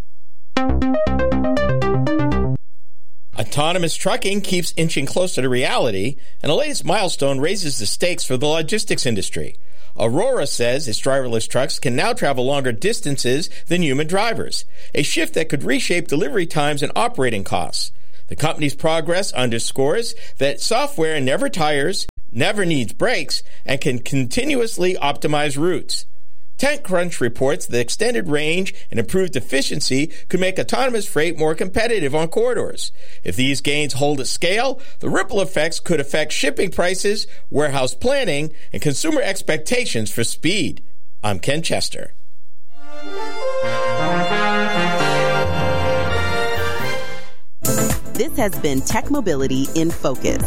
Autonomous trucking keeps inching closer to reality, and the latest milestone raises the stakes for the logistics industry. Aurora says its driverless trucks can now travel longer distances than human drivers, a shift that could reshape delivery times and operating costs. The company's progress underscores that software never tires, never needs brakes, and can continuously optimize routes. TechCrunch reports that extended range and improved efficiency could make autonomous freight more competitive on corridors. If these gains hold at scale, the ripple effects could affect shipping prices, warehouse planning, and consumer expectations for speed. I'm Ken Chester. This has been Tech Mobility in Focus.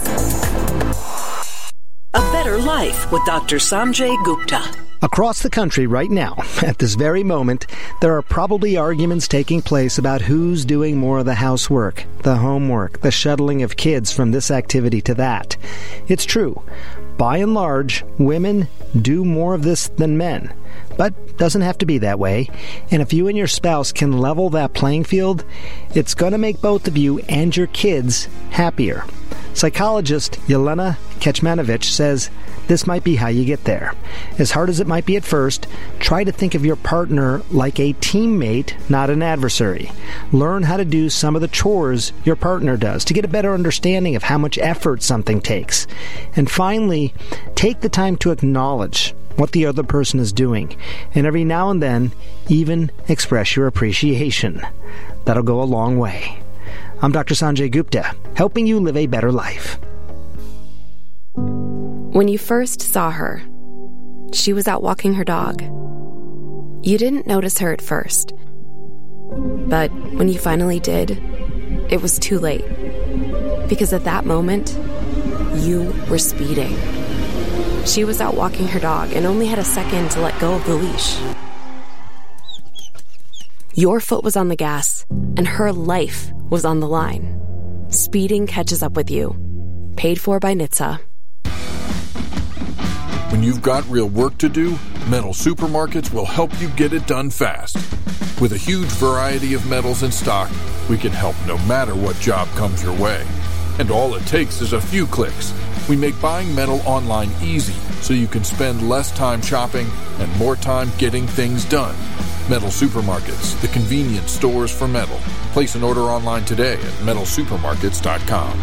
A better life with Doctor Sanjay Gupta. Across the country right now, at this very moment, there are probably arguments taking place about who's doing more of the housework, the homework, the shuttling of kids from this activity to that. It's true. By and large, women do more of this than men. But doesn't have to be that way. And if you and your spouse can level that playing field, it's going to make both of you and your kids happier. Psychologist Yelena Kecmanovic says this might be how you get there. As hard as it might be at first, try to think of your partner like a teammate, not an adversary. Learn how to do some of the chores your partner does to get a better understanding of how much effort something takes. And finally, take the time to acknowledge what the other person is doing, and every now and then, even express your appreciation. That'll go a long way. I'm Doctor Sanjay Gupta, helping you live a better life. When you first saw her, she was out walking her dog. You didn't notice her at first, but when you finally did, it was too late. Because at that moment, you were speeding. She was out walking her dog and only had a second to let go of the leash. Your foot was on the gas, and her life was on the line. Speeding catches up with you. Paid for by N H T S A. When you've got real work to do, Metal Supermarkets will help you get it done fast. With a huge variety of metals in stock, we can help no matter what job comes your way. And all it takes is a few clicks. We make buying metal online easy so you can spend less time shopping and more time getting things done. Metal Supermarkets, the convenience stores for metal. Place an order online today at metal supermarkets dot com.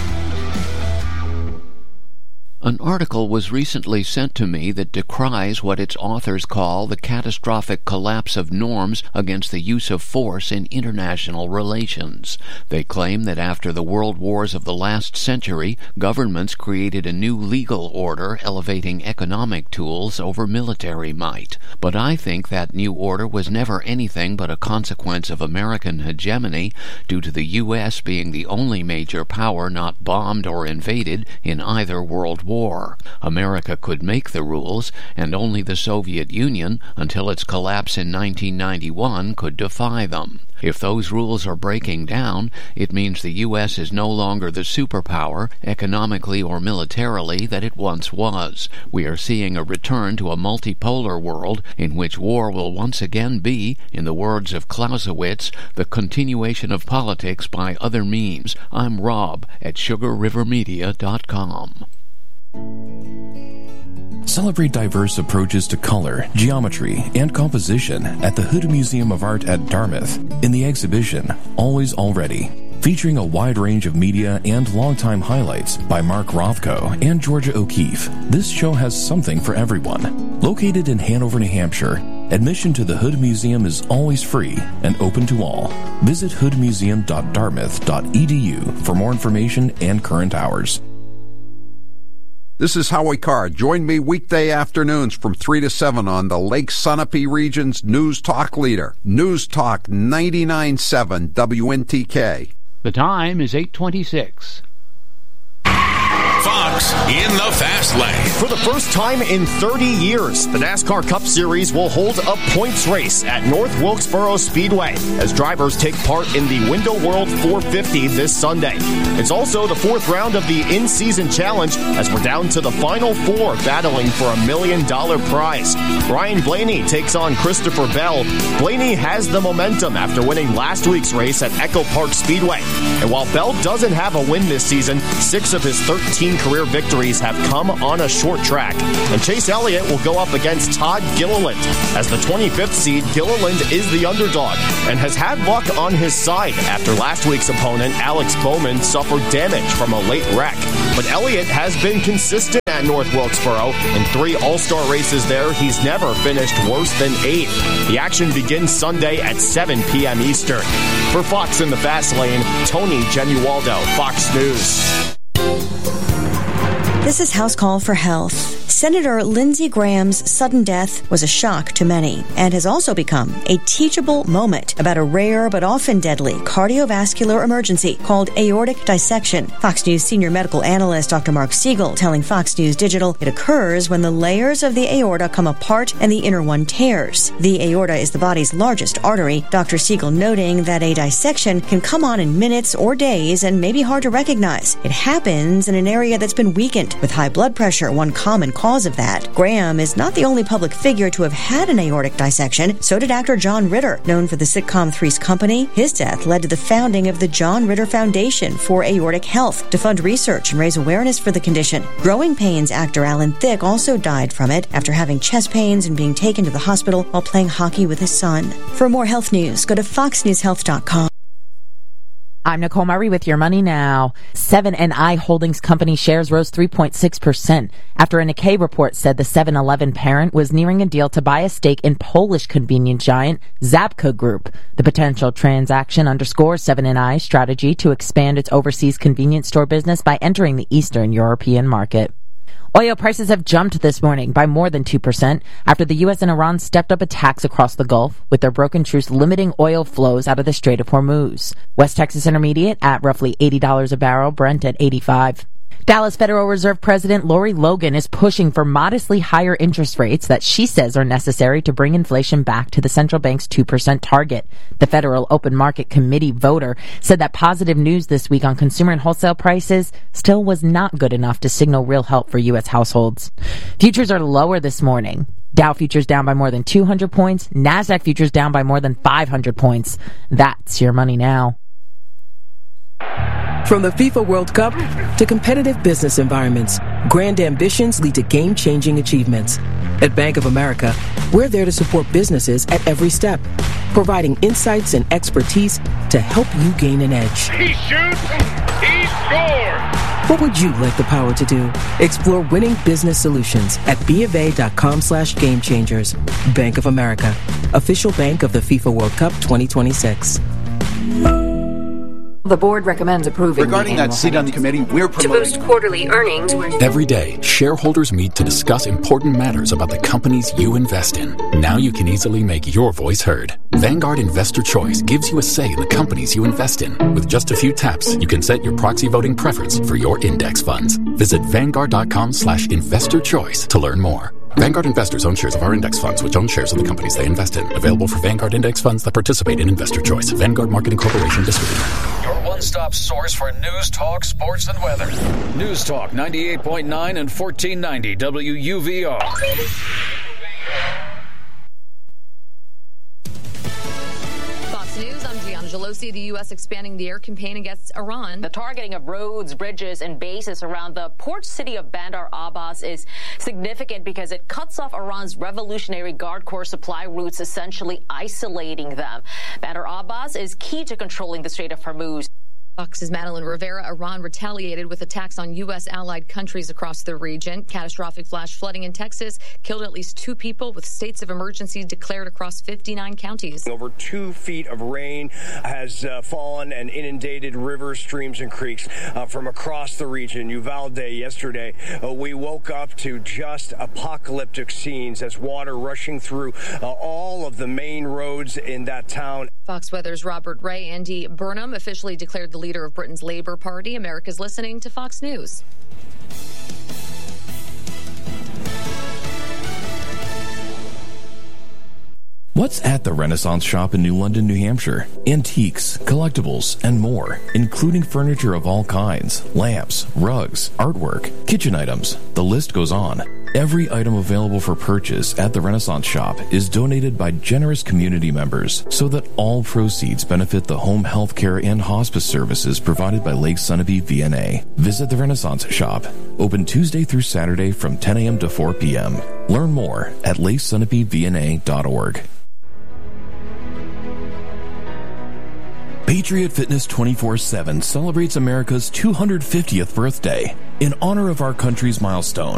An article was recently sent to me that decries what its authors call the catastrophic collapse of norms against the use of force in international relations. They claim that after the world wars of the last century, governments created a new legal order elevating economic tools over military might. But I think that new order was never anything but a consequence of American hegemony due to the U S being the only major power not bombed or invaded in either world war. War. America could make the rules, and only the Soviet Union, until its collapse in nineteen ninety-one, could defy them. If those rules are breaking down, it means the U S is no longer the superpower, economically or militarily, that it once was. We are seeing a return to a multipolar world in which war will once again be, in the words of Clausewitz, the continuation of politics by other means. I'm Rob at sugar river media dot com. Celebrate diverse approaches to color, geometry, and composition at the Hood Museum of Art at Dartmouth in the exhibition Always Already, featuring a wide range of media and longtime highlights by Mark Rothko and Georgia O'Keeffe. This show has something for everyone. Located in Hanover, New Hampshire, admission to the Hood Museum is always free and open to all. Visit hood museum dot dartmouth dot e d u for more information and current hours. This is Howie Carr. Join me weekday afternoons from three to seven on the Lake Sunapee region's News Talk leader, News Talk ninety-nine point seven W N T K. The time is eight twenty-six. Fox in the fast lane. For the first time in thirty years, the NASCAR Cup Series will hold a points race at North Wilkesboro Speedway as drivers take part in the Window World four fifty this Sunday. It's also the fourth round of the in-season challenge as we're down to the final four battling for a million dollar prize. Ryan Blaney takes on Christopher Bell. Blaney has the momentum after winning last week's race at Echo Park Speedway. And while Bell doesn't have a win this season, six of his thirteen career victories have come on a short track. And Chase Elliott will go up against Todd Gilliland. As the twenty-fifth seed, Gilliland is the underdog and has had luck on his side after last week's opponent, Alex Bowman, suffered damage from a late wreck. But Elliott has been consistent at North Wilkesboro. In three All-Star races there, he's never finished worse than eighth. The action begins Sunday at seven p.m. Eastern. For Fox in the Fast Lane, Tony Genualdo, Fox News. This is House Call for Health. Senator Lindsey Graham's sudden death was a shock to many and has also become a teachable moment about a rare but often deadly cardiovascular emergency called aortic dissection. Fox News senior medical analyst Doctor Mark Siegel telling Fox News Digital it occurs when the layers of the aorta come apart and the inner one tears. The aorta is the body's largest artery. Doctor Siegel noting that a dissection can come on in minutes or days and may be hard to recognize. It happens in an area that's been weakened, with high blood pressure one common cause of that. Graham is not the only public figure to have had an aortic dissection. So did actor John Ritter, known for the sitcom Three's Company. His death led to the founding of the John Ritter Foundation for Aortic Health to fund research and raise awareness for the condition. Growing Pains actor Alan Thicke also died from it after having chest pains and being taken to the hospital while playing hockey with his son. For more health news, go to fox news health dot com. I'm Nicole Murray with Your Money Now. seven and I Holdings Company shares rose three point six percent after a Nikkei report said the seven eleven parent was nearing a deal to buy a stake in Polish convenience giant Żabka Group. The potential transaction underscores seven and I's strategy to expand its overseas convenience store business by entering the Eastern European market. Oil prices have jumped this morning by more than two percent after the U S and Iran stepped up attacks across the Gulf, with their broken truce limiting oil flows out of the Strait of Hormuz. West Texas Intermediate at roughly eighty dollars a barrel, Brent at eighty-five dollars. Dallas Federal Reserve President Lori Logan is pushing for modestly higher interest rates that she says are necessary to bring inflation back to the central bank's two percent target. The Federal Open Market Committee voter said that positive news this week on consumer and wholesale prices still was not good enough to signal real help for U S households. Futures are lower this morning. Dow futures down by more than two hundred points. NASDAQ futures down by more than five hundred points. That's Your Money Now. From the FIFA World Cup to competitive business environments, grand ambitions lead to game-changing achievements. At Bank of America, we're there to support businesses at every step, providing insights and expertise to help you gain an edge. He shoots, he scores! What would you like the power to do? Explore winning business solutions at BofA.com slash game changers. Bank of America, official bank of the FIFA World Cup twenty twenty-six. The board recommends approving regarding that seat on the committee. We're promoting to boost quarterly earnings. Every day, shareholders meet to discuss important matters about the companies you invest in. Now you can easily make your voice heard. Vanguard Investor Choice gives you a say in the companies you invest in. With just a few taps, you can set your proxy voting preference for your index funds. Visit vanguard.com slash investor choice to learn more. Vanguard investors own shares of our index funds, which own shares of the companies they invest in. Available for Vanguard index funds that participate in Investor Choice. Vanguard Marketing Corporation distributor. Your one-stop source for news, talk, sports, and weather. News Talk ninety-eight point nine and fourteen ninety W U V R. Fox News, I'm D'Angelo Pelosi, the U S expanding the air campaign against Iran. The targeting of roads, bridges, and bases around the port city of Bandar Abbas is significant because it cuts off Iran's Revolutionary Guard Corps supply routes, essentially isolating them. Bandar Abbas is key to controlling the Strait of Hormuz. Fox's Madeline Rivera. Iran retaliated with attacks on U S allied countries across the region. Catastrophic flash flooding in Texas killed at least two people, with states of emergency declared across fifty-nine counties. Over two feet of rain has uh, fallen and inundated rivers, streams, and creeks uh, from across the region. Uvalde yesterday, uh, we woke up to just apocalyptic scenes as water rushing through uh, all of the main roads in that town. Fox Weather's Robert Ray. Andy Burnham officially declared the leader of Britain's Labour Party. America's listening to Fox News. What's at the Renaissance Shop in New London, New Hampshire? Antiques, collectibles, and more, including furniture of all kinds, lamps, rugs, artwork, kitchen items. The list goes on. Every item available for purchase at the Renaissance Shop is donated by generous community members so that all proceeds benefit the home health care and hospice services provided by Lake Sunapee V N A. Visit the Renaissance Shop, open Tuesday through Saturday from ten a.m. to four p.m. Learn more at lake sunapee v n a dot org. Patriot Fitness twenty-four seven celebrates America's two hundred fiftieth birthday. In honor of our country's milestone,